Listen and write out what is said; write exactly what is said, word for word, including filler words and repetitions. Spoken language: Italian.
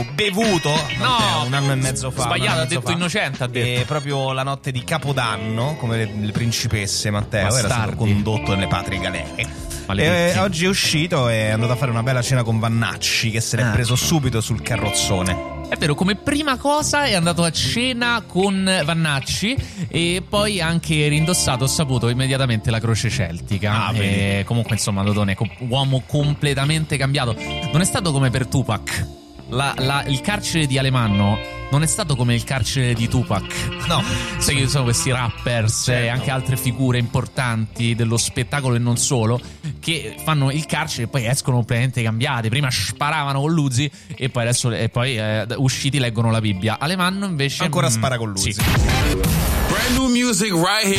bevuto No, un anno e mezzo fa. sbagliato, ha detto fa. innocente, ha detto. E proprio la notte di Capodanno, come le, le principesse, Matteo, Bastardi. era stato condotto nelle patrie galere. Maledetti. E oggi è uscito e è andato a fare una bella cena con Vannacci, che se l'è Ah. preso subito sul carrozzone. È vero, come prima cosa è andato a cena con Vannacci e poi anche rindossato, ho saputo, immediatamente la croce celtica. Ah, e comunque, insomma, Dodone, co- uomo completamente cambiato. Non è stato come per Tupac. La- la- il carcere di Alemanno non è stato come il carcere di Tupac. No. Sai che sono questi rappers e Certo. anche altre figure importanti dello spettacolo e non solo, che fanno il carcere e poi escono completamente cambiati. Prima sparavano con l'Uzi e poi adesso e poi eh, usciti leggono la Bibbia. Alemanno invece Ancora mm, spara con l'Uzi. sì. Brand new music right here.